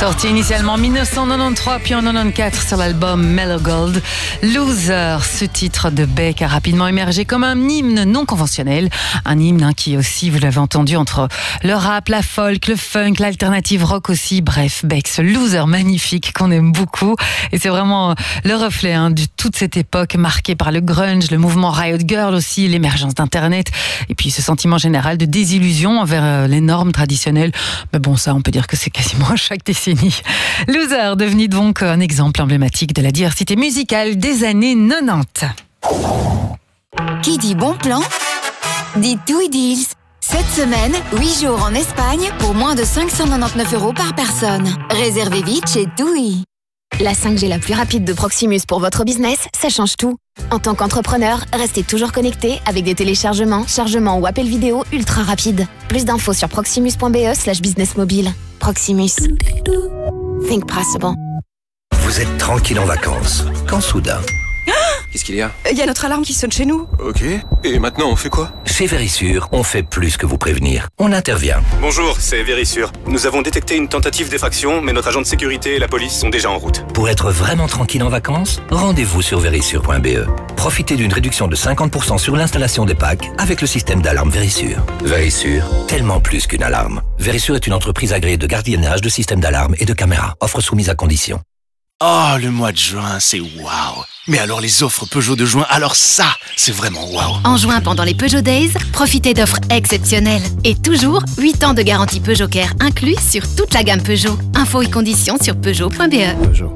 Sorti initialement en 1993 puis en 1994 sur l'album Mellow Gold, Loser, ce titre de Beck a rapidement émergé comme un hymne non conventionnel, un hymne qui aussi, vous l'avez entendu, entre le rap, la folk, le funk, l'alternative rock aussi, bref, Beck, ce Loser magnifique qu'on aime beaucoup, et c'est vraiment le reflet de toute cette époque marquée par le grunge, le mouvement Riot Girl aussi, l'émergence d'internet, et puis ce sentiment général de désillusion envers les normes traditionnelles, mais bon, ça on peut dire que c'est quasiment à chaque décennie. Loser, devenu donc un exemple emblématique de la diversité musicale des années 90. Qui dit bon plan dit TUI Deals. Cette semaine, 8 jours en Espagne pour moins de 599 € par personne. Réservez vite chez TUI. La 5G la plus rapide de Proximus pour votre business, ça change tout. En tant qu'entrepreneur, restez toujours connecté avec des téléchargements, chargements ou appels vidéo ultra rapides. Plus d'infos sur proximus.be/business mobile. Proximus. Think possible. Vous êtes tranquille en vacances, quand soudain... Qu'est-ce qu'il y a? Il y a notre alarme qui sonne chez nous. Ok. Et maintenant, on fait quoi? Chez Verisure, on fait plus que vous prévenir. On intervient. Bonjour, c'est Verisure. Nous avons détecté une tentative d'effraction, mais notre agent de sécurité et la police sont déjà en route. Pour être vraiment tranquille en vacances, rendez-vous sur verisure.be. Profitez d'une réduction de 50% sur l'installation des packs avec le système d'alarme Verisure. Verisure, tellement plus qu'une alarme. Verisure est une entreprise agréée de gardiennage de systèmes d'alarme et de caméras. Offre soumise à condition. Oh, le mois de juin, c'est waouh! Mais alors les offres Peugeot de juin, alors ça, c'est vraiment waouh! En juin, pendant les Peugeot Days, profitez d'offres exceptionnelles. Et toujours, 8 ans de garantie Peugeot Care inclus sur toute la gamme Peugeot. Infos et conditions sur Peugeot.be. Peugeot.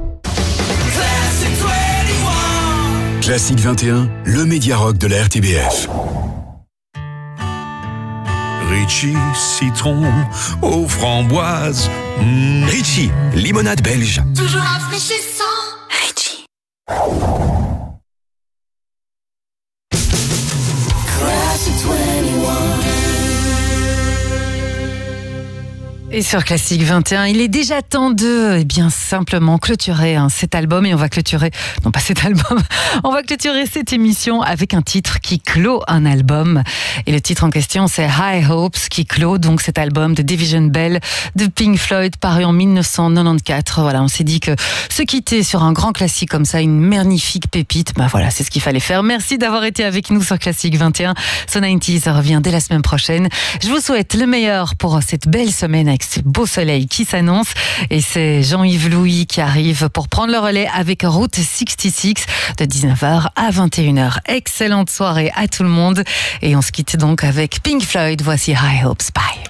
Classique 21, le média rock de la RTBF. Ritchie, citron aux framboises. Ritchie, limonade belge. Toujours rafraîchissant. Ritchie. Et sur Classique 21, il est déjà temps de, simplement clôturer cet album, et on va clôturer, non pas cet album, on va clôturer cette émission avec un titre qui clôt un album. Et le titre en question, c'est High Hopes, qui clôt donc cet album de Division Bell de Pink Floyd, paru en 1994. Voilà, on s'est dit que se quitter sur un grand classique comme ça, une magnifique pépite, voilà, c'est ce qu'il fallait faire. Merci d'avoir été avec nous sur Classique 21. So 90s revient dès la semaine prochaine. Je vous souhaite le meilleur pour cette belle semaine avec ce beau soleil qui s'annonce, et c'est Jean-Yves Louis qui arrive pour prendre le relais avec Route 66 de 19h à 21h. Excellente soirée à tout le monde, et on se quitte donc avec Pink Floyd. Voici High Hopes. Bye.